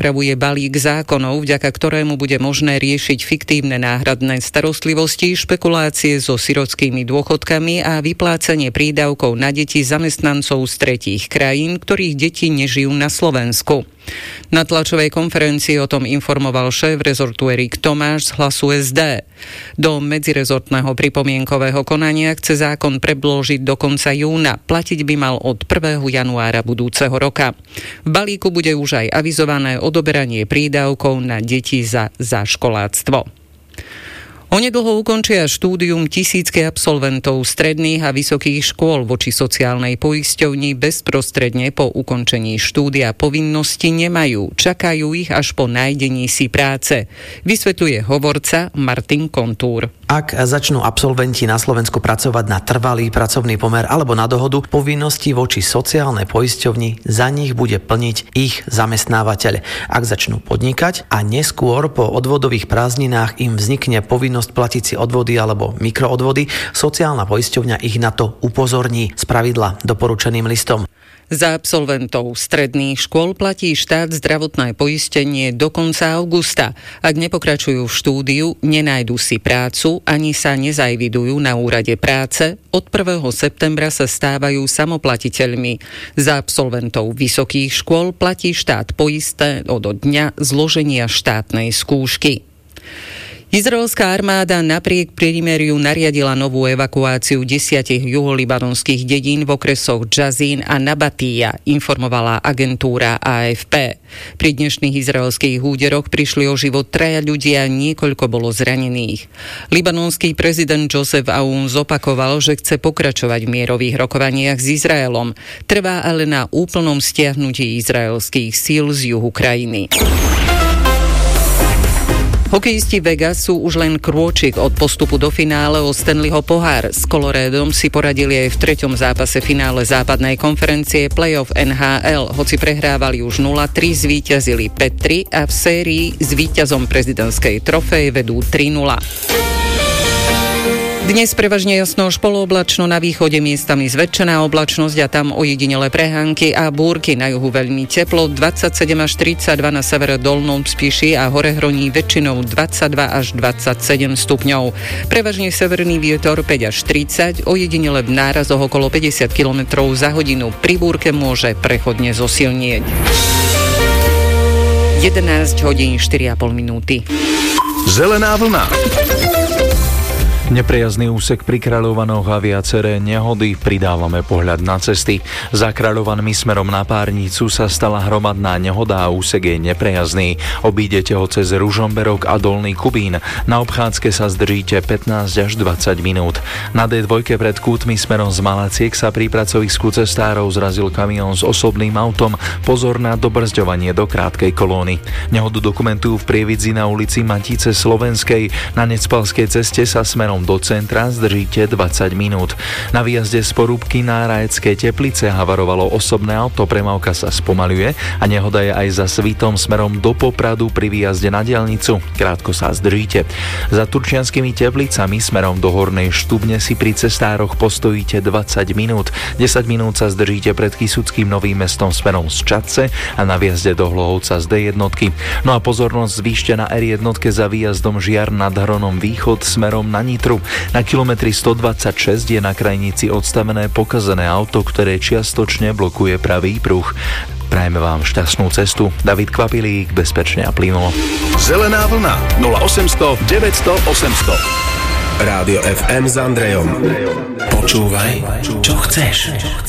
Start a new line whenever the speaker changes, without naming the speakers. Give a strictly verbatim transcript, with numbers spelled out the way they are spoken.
pripravuje balík zákonov, vďaka ktorému bude možné riešiť fiktívne náhradné starostlivosti, špekulácie so sirotskými dôchodkami a vyplácanie prídavkov na deti zamestnancov z tretích krajín, ktorých deti nežijú na Slovensku. Na tlačovej konferencii o tom informoval šéf rezortu Erik Tomáš z Hlasu es dé. Do medzirezortného pripomienkového konania chce zákon predložiť do konca júna. Platiť by mal od prvého januára budúceho roka. V balíku bude už aj avizované odoberanie prídavkov na deti za záškoláctvo. Onedlho ukončia štúdium tisícky absolventov stredných a vysokých škôl voči sociálnej poisťovni bezprostredne po ukončení štúdia povinnosti nemajú. Čakajú ich až po nájdení si práce. Vysvetľuje hovorca Martin Kontúr.
Ak začnú absolventi na Slovensku pracovať na trvalý pracovný pomer alebo na dohodu, povinnosti voči sociálnej poisťovni za nich bude plniť ich zamestnávateľ. Ak začnú podnikať a neskôr po odvodových prázdninách im vznikne povinnosť platiť si odvody alebo mikroodvody, sociálna poisťovňa ich na to upozorní spravidla doporučeným listom.
Za absolventov stredných škôl platí štát zdravotné poistenie do konca augusta. Ak nepokračujú v štúdiu, nenájdu si prácu ani sa nezajvidujú na úrade práce, od prvého septembra sa stávajú samoplatiteľmi. Za absolventov vysokých škôl platí štát poisté od dňa zloženia štátnej skúšky. Izraelská armáda napriek prímeriu nariadila novú evakuáciu desiatich juholibanonských dedín v okresoch Jazín a Nabatija, informovala agentúra á ef pé. Pri dnešných izraelských úderoch prišli o život traja ľudia a niekoľko bolo zranených. Libanonský prezident Joseph Aoun zopakoval, že chce pokračovať v mierových rokovaniach s Izraelom. Trvá ale na úplnom stiahnutí izraelských síl z juhu krajiny. Hokejisti Vegas sú už len krôčik od postupu do finále o Stanleyho pohár. S Coloradom si poradili aj v treťom zápase finále západnej konferencie playoff en há el. Hoci prehrávali už nula tri, zvíťazili päť tri a v sérii s víťazom prezidentskej trofeje vedú tri nula. Dnes prevažne jasno až polooblačno, na východe miestami zväčšená oblačnosť a tam ojedinelé prehánky a búrky. Na juhu veľmi teplo, dvadsaťsedem až tridsaťdva, na severe Dolnom Spiši a Horehroní väčšinou dvadsaťdva až dvadsaťsedem stupňov. Prevažne severný vietor päť až tridsať, ojedinele v nárazoch okolo päťdesiat kilometrov za hodinu. Pri búrke môže prechodne zosilnieť. jedenásť hodín štyri a pol minúty.
Zelená vlna.
Neprejazný úsek pri Kráľovanoch a viaceré nehody, pridávame pohľad na cesty. Za Kráľovanmi smerom na Párnicu sa stala hromadná nehoda a úsek je neprejazný. Obídete ho cez Ružomberok a Dolný Kubín. Na obchádzke sa zdržíte pätnásť až dvadsať minút. Na dé dva pred Kútmi smerom z Malaciek sa pri pracovisku cestárov zrazil kamión s osobným autom. Pozor na dobrzďovanie do krátkej kolóny. Nehodu dokumentujú v Prievidzi na ulici Matice Slovenskej. Na Necpalskej ceste sa smerom do centra zdržíte dvadsať minút. Na výjazde z Porúbky na Rajecké Teplice havarovalo osobné auto, premávka sa spomaľuje a nehoda je aj za Svitom smerom do Popradu pri výjazde na diaľnicu. Krátko sa zdržíte. Za Turčianskými Teplicami smerom do Hornej Štubne si pri cestároch postojíte dvadsať minút. desať minút sa zdržíte pred Kysuckým Novým Mestom smerom z Čadce a na výjazde do Hlohovca z dé jedna. No a pozornosť zvýšte na er jedna za výjazdom Žiar nad Hronom Východ smerom na Nitru. Na kilometri stodvadsaťšesť je na krajnici odstavené pokazené auto, ktoré čiastočne blokuje pravý pruh. Prajeme vám šťastnú cestu. David Kvapilík, bezpečne a plynulo.
Zelená vlna nula osemsto deväťsto osemsto. Rádio ef em s Andrejom. Počúvaj, čo chceš.